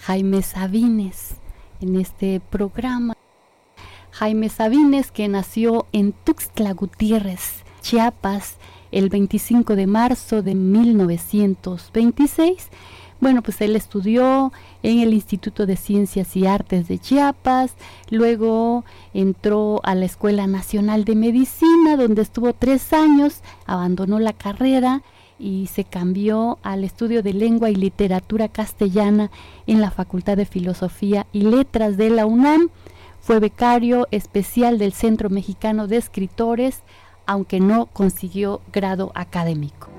Jaime Sabines en este programa. Jaime Sabines, que nació en Tuxtla Gutiérrez, Chiapas, el 25 de marzo de 1926. Bueno, pues él estudió en el Instituto de Ciencias y Artes de Chiapas, luego entró a la Escuela Nacional de Medicina, donde estuvo 3 años, abandonó la carrera y se cambió al estudio de Lengua y Literatura Castellana en la Facultad de Filosofía y Letras de la UNAM. Fue becario especial del Centro Mexicano de Escritores, aunque no consiguió grado académico.